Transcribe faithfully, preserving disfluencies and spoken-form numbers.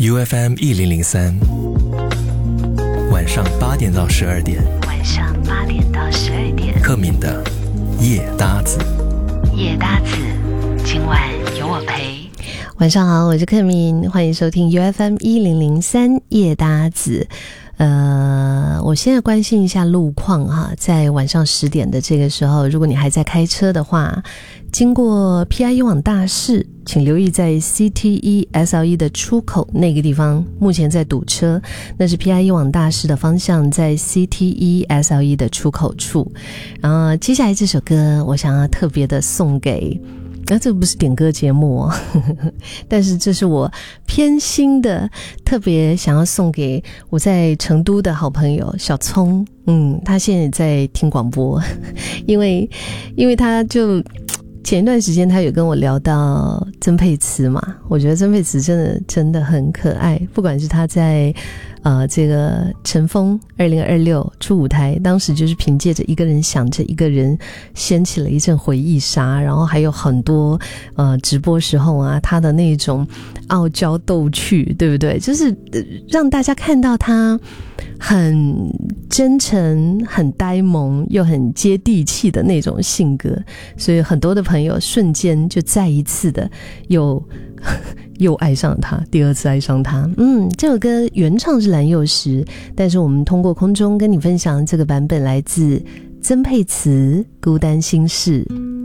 U F M 一零零三，晚上八点到十二点， 晚上八点到十二点， 克敏的夜搭子， 夜搭子，今晚有我陪。 晚上好，我是克敏，欢迎收听 U F M 一零零三夜搭子。呃，我现在关心一下路况哈，在晚上十点的这个时候，如果你还在开车的话，经过 P I 一往大市，请留意在 C T E S L E 的出口那个地方，目前在堵车，那是 P I 一往大市的方向，在 C T E S L E 的出口处。然后接下来这首歌，我想要特别的送给。那、啊、这不是点歌节目哦，但是这是我偏心的，特别想要送给我在成都的好朋友小聪。嗯，他现在在听广播，因为因为他就前一段时间他有跟我聊到曾沛慈嘛，我觉得曾沛慈真的真的很可爱，不管是他在呃，这个乘风二零二六出舞台，当时就是凭借着一个人想着一个人掀起了一阵回忆杀，然后还有很多呃直播时候啊，他的那种傲娇逗趣，对不对？就是让大家看到他很真诚、很呆萌又很接地气的那种性格，所以很多的朋友瞬间就再一次的又又爱上他，第二次爱上他。嗯，这首歌原唱是蓝又时，但是我们通过空中跟你分享这个版本来自曾沛慈《孤单心事》。